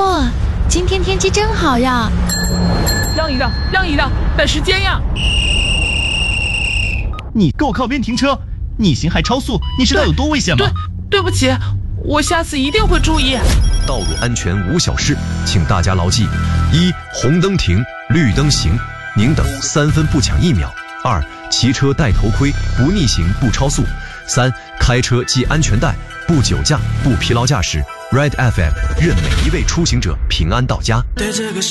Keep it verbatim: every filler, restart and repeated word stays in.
哇，今天天气真好呀！ 让一让，让一让，赶时间呀！ 你给我靠边停车！逆行还超速，你知道有多危险吗？ 对，对不起，我下次一定会注意。 道路安全无小事，请大家牢记：一、红灯停，绿灯行，宁等三分不抢一秒；二、骑车戴头盔，不逆行不超速；三、开车系安全带，不酒驾不疲劳驾驶。Red F M 愿每一位出行者平安到家。对这个